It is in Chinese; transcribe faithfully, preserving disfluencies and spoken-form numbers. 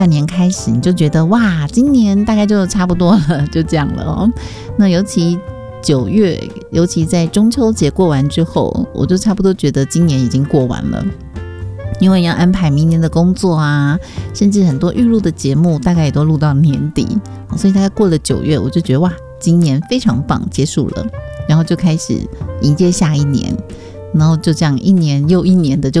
半年开始，你就觉得哇，今年大概就差不多了，就这样了哦。那尤其九月，尤其在中秋节过完之后，我就差不多觉得今年已经过完了，因为要安排明年的工作啊，甚至很多预录的节目大概也都录到年底，所以大概过了九月，我就觉得哇，今年非常棒，结束了，然后就开始迎接下一年，然后就这样一年又一年的就